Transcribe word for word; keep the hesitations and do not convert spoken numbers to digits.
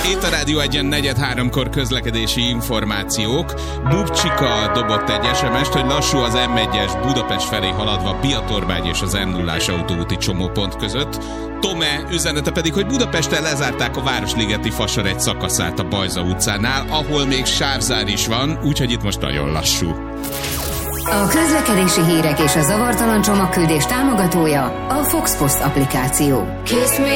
Itt a Rádió egyen negyed háromkor közlekedési információk. Bubcsika dobott egy es em est, hogy lassú az em egyes Budapest felé haladva Biatorbágy és az em nullás autóúti csomópont között. Tome üzenete pedig, hogy Budapesten lezárták a Városligeti Fasor egy szakaszát a Bajza utcánál, ahol még sávzár is van, úgyhogy itt most nagyon lassú. A közlekedési hírek és a zavartalan csomagküldés támogatója a Fox Post applikáció. Kiss me.